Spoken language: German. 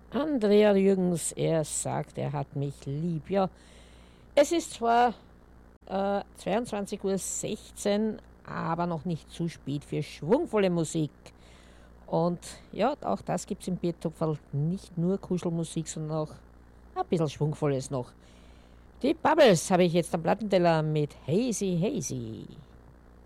Andrea Jürgens, er sagt, er hat mich lieb. Ja, es ist zwar 22:16 Uhr, aber noch nicht zu spät für schwungvolle Musik. Und ja, auch das gibt es im Biertopferl. Nicht nur Kuschelmusik, sondern auch ein bisschen Schwungvolles noch. Die Bubbles habe ich jetzt am Plattenteller mit Hazy Hazy.